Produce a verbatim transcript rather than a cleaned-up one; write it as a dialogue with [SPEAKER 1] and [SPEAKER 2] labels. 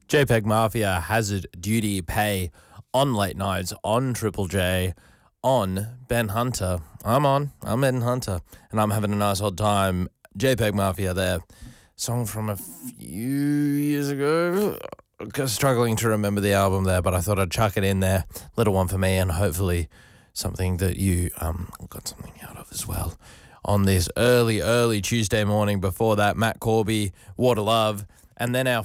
[SPEAKER 1] JPEG Mafia, Hazard Duty Pay on Late Nights, on Triple J, on Ben Hunter. I'm on. I'm Ben Hunter, and I'm having a nice old time. JPEG Mafia there. Song from a few years ago. Struggling to remember the album there, but I thought I'd chuck it in there. Little one for me, and hopefully something that you um got something out of as well. On this early, early Tuesday morning. Before that, Matt Corby, Water Love, and then our